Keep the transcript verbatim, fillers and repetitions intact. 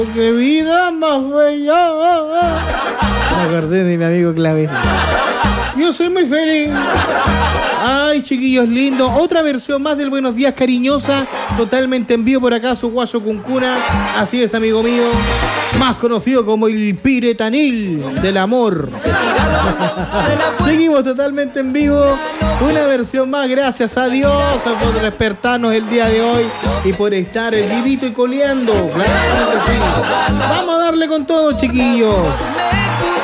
¡Qué vida más bella! Me acordé de mi amigo Clavel. Yo soy muy feliz. Ay, chiquillos lindos. Otra versión más del Buenos Días Cariñosa. Totalmente en vivo por acá, su guaso Cuncuna. Así es, amigo mío. Más conocido como el Piretanil del amor. Seguimos totalmente en vivo. Una versión más, gracias a Dios por despertarnos el día de hoy y por estar vivito y coleando. Claro que sí. Vamos a darle con todo, chiquillos.